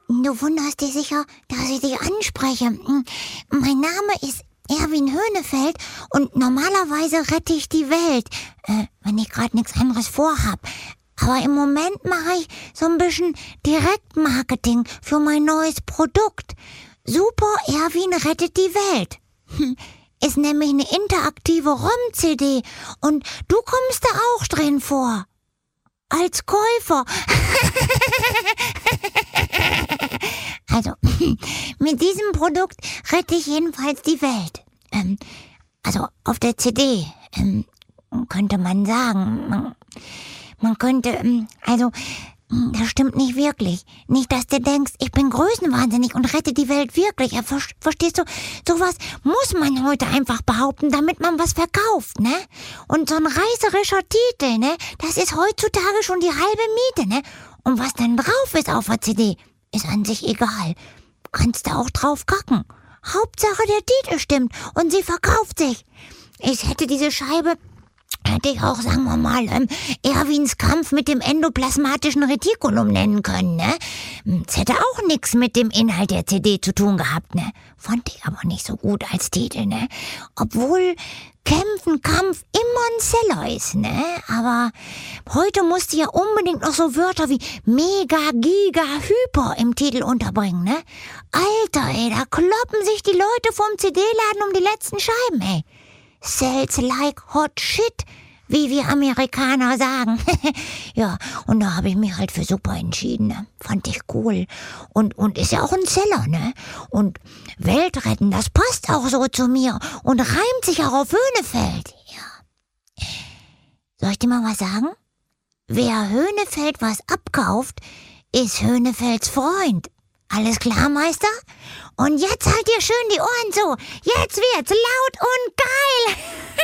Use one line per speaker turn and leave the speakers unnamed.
Du wunderst dich sicher, dass ich dich anspreche. Mein Name ist Erwin Höhnefeld und normalerweise rette ich die Welt, wenn ich gerade nichts anderes vorhab. Aber im Moment mache ich so ein bisschen Direktmarketing für mein neues Produkt. Super Erwin rettet die Welt. Ist nämlich eine interaktive ROM-CD und du kommst da auch drin vor. Als Käufer. Also, mit diesem Produkt rette ich jedenfalls die Welt. Also auf der CD, könnte man sagen. Man könnte, das stimmt nicht wirklich. Nicht, dass du denkst, ich bin größenwahnsinnig und rette die Welt wirklich. Ja, verstehst du? Sowas muss man heute einfach behaupten, damit man was verkauft, ne? Und so ein reißerischer Titel, ne? Das ist heutzutage schon die halbe Miete, ne? Und was dann drauf ist auf der CD, ist an sich egal. Kannst du auch drauf kacken. Hauptsache der Titel stimmt und sie verkauft sich. Ich hätte diese Scheibe... Hätte ich auch, sagen wir mal, Erwins Kampf mit dem endoplasmatischen Retikulum nennen können, ne? Es hätte auch nichts mit dem Inhalt der CD zu tun gehabt, ne? Fand ich aber nicht so gut als Titel, ne? Obwohl Kampf immer ein Seller ist, ne? Aber heute musst du ja unbedingt noch so Wörter wie Mega, Giga, Hyper im Titel unterbringen, ne? Alter, ey, da kloppen sich die Leute vom CD-Laden um die letzten Scheiben, ey. Sells like hot shit, wie wir Amerikaner sagen. Ja, und da habe ich mich halt für Super entschieden, ne? Fand ich cool. Und ist ja auch ein Seller, ne? Und Welt retten, das passt auch so zu mir und reimt sich auch auf Höhnefeld. Ja. Soll ich dir mal was sagen? Wer Höhnefeld was abkauft, ist Hönefelds Freund. Alles klar, Meister? Und jetzt halt dir schön die Ohren zu. Jetzt wird's laut und geil.